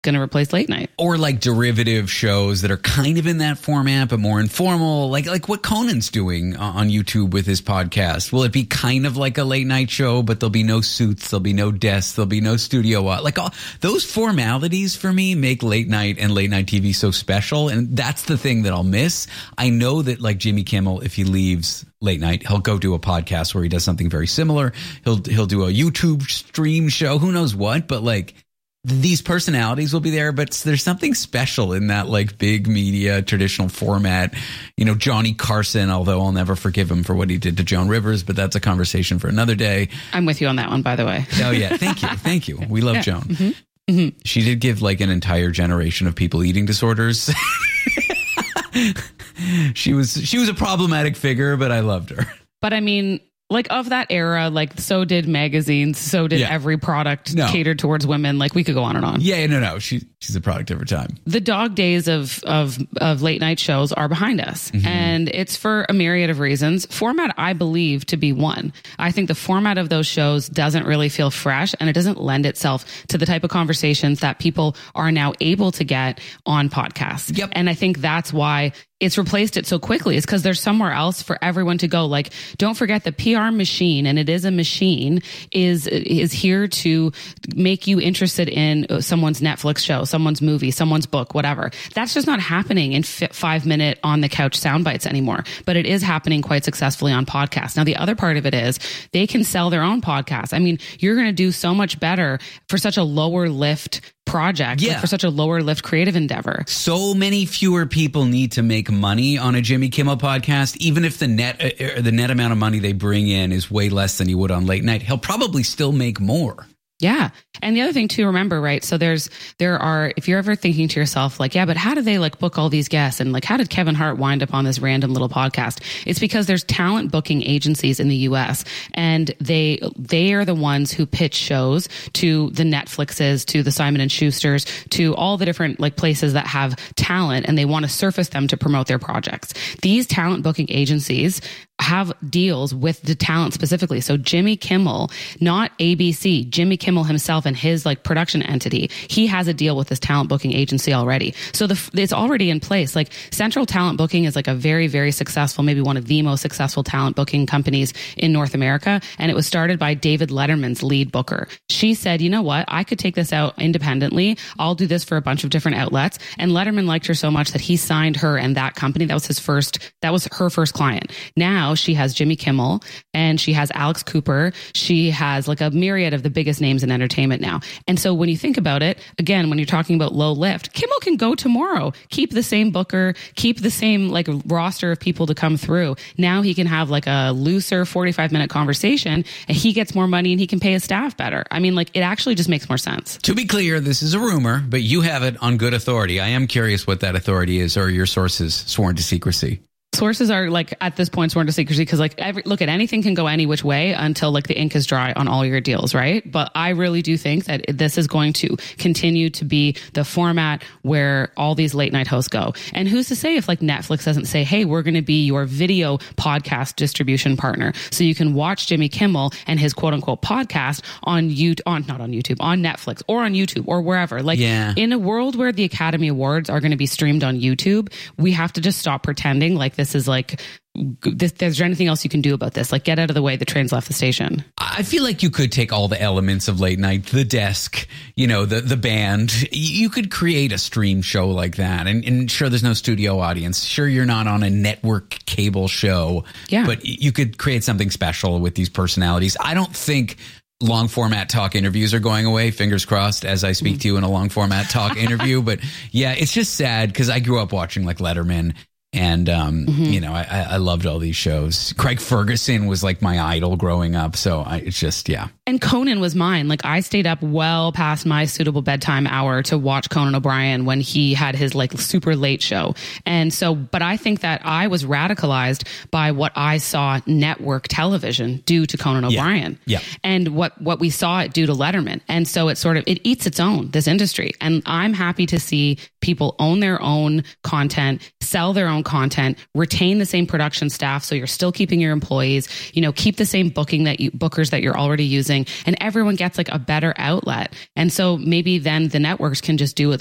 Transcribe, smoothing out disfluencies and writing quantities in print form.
going to replace late night. Or like derivative shows that are kind of in that format, but more informal, like what Conan's doing on YouTube with his podcast. Will it be kind of like a late night show, but there'll be no suits, there'll be no desks, there'll be no studio. Like all those formalities for me make late night and late night TV so special. And that's the thing that I'll miss. I know that like Jimmy Kimmel, if he leaves late night, he'll go do a podcast where he does something very similar. He'll do a YouTube stream show, who knows what, but like, these personalities will be there, but there's something special in that like big media traditional format. You know, Johnny Carson, although I'll never forgive him for what he did to Joan Rivers, but that's a conversation for another day. I'm with you on that one, by the way. Oh yeah. Thank you. Thank you. We love Joan. Mm-hmm. Mm-hmm. She did give like an entire generation of people eating disorders. She was a problematic figure, but I loved her. But I mean, like of that era, like so did magazines, so did every product catered towards women. Like we could go on and on. Yeah, no. She's a product of her time. The dog days of late night shows are behind us, and it's for a myriad of reasons. Format, I believe, to be one. I think the format of those shows doesn't really feel fresh, and it doesn't lend itself to the type of conversations that people are now able to get on podcasts. Yep. And I think that's why it's replaced it so quickly, is because there's somewhere else for everyone to go. Like, don't forget the PR machine, and it is a machine, is here to make you interested in someone's Netflix show, someone's movie, someone's book, whatever. That's just not happening in 5-minute on the couch sound bites anymore, but it is happening quite successfully on podcasts. Now, the other part of it is they can sell their own podcast. I mean, you're going to do so much better for such a lower lift project, like for such a lower lift creative endeavor. So many fewer people need to make money on a Jimmy Kimmel podcast, even if the net amount of money they bring in is way less than you would on late night. He'll probably still make more. Yeah. And the other thing to remember, right? So there are, if you're ever thinking to yourself, like, yeah, but how do they like book all these guests? And like, how did Kevin Hart wind up on this random little podcast? It's because there's talent booking agencies in the US, and they are the ones who pitch shows to the Netflixes, to the Simon and Schusters, to all the different like places that have talent, and they want to surface them to promote their projects. These talent booking agencies have deals with the talent specifically. So Jimmy Kimmel, not ABC, Jimmy Kimmel himself and his like production entity, he has a deal with this talent booking agency already. So it's already in place. Like Central Talent Booking is like a very, very successful, maybe one of the most successful talent booking companies in North America. And it was started by David Letterman's lead booker. She said, you know what? I could take this out independently. I'll do this for a bunch of different outlets. And Letterman liked her so much that he signed her and that company. That was her first client. Now she has Jimmy Kimmel and she has Alex Cooper. She has like a myriad of the biggest names in entertainment now. And so when you think about it, again, when you're talking about low lift, Kimmel can go tomorrow, keep the same booker, keep the same like roster of people to come through. Now he can have like a looser 45-minute conversation, and he gets more money and he can pay his staff better. I mean, like it actually just makes more sense. To be clear, this is a rumor, but you have it on good authority. I am curious what that authority is, or your sources sworn to secrecy. Sources are like at this point sworn to secrecy because like look at anything can go any which way until like the ink is dry on all your deals, right? But I really do think that this is going to continue to be the format where all these late night hosts go. And who's to say if like Netflix doesn't say, hey, we're going to be your video podcast distribution partner, so you can watch Jimmy Kimmel and his quote unquote podcast on Netflix or on YouTube or wherever. Like in a world where the Academy Awards are going to be streamed on YouTube, we have to just stop pretending like this is like there's anything else you can do about this. Like get out of the way, the train's left the station. I feel like you could take all the elements of late night, the desk, you know, the band. You could create a stream show like that. And sure, there's no studio audience. Sure, you're not on a network cable show. Yeah. But you could create something special with these personalities. I don't think long format talk interviews are going away. Fingers crossed as I speak to you in a long format talk interview. But yeah, it's just sad because I grew up watching like Letterman. And, you know, I loved all these shows. Craig Ferguson was like my idol growing up. So it's just, yeah. And Conan was mine. Like I stayed up well past my suitable bedtime hour to watch Conan O'Brien when he had his like super late show. And so, but I think that I was radicalized by what I saw network television do to Conan O'Brien. Yeah. And what we saw it do to Letterman. And so it eats its own, this industry. And I'm happy to see people own their own content, sell their own content, retain the same production staff. So you're still keeping your employees, keep the same bookers that you're already using, and everyone gets like a better outlet. And so maybe then the networks can just do what